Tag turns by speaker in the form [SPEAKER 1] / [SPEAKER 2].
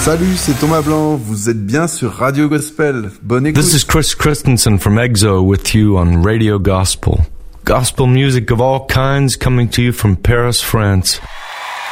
[SPEAKER 1] Salut, c'est Thomas Blanc, vous êtes bien sur Radio Gospel. Bonne écoute.
[SPEAKER 2] This is Chris Christensen from EXO with you on Radio Gospel. Gospel music of all kinds coming to you from Paris, France.